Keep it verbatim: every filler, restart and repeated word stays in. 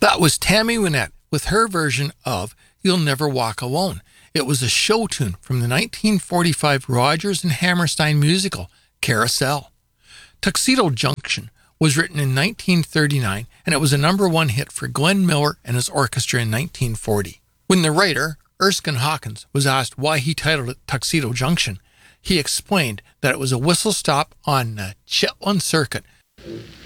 That was Tammy Wynette with her version of You'll Never Walk Alone. It was a show tune from the nineteen forty-five Rodgers and Hammerstein musical, Carousel. Tuxedo Junction was written in nineteen thirty-nine, and it was a number one hit for Glenn Miller and his orchestra in nineteen forty. When the writer, Erskine Hawkins, was asked why he titled it Tuxedo Junction, he explained that it was a whistle stop on the Shetland Circuit.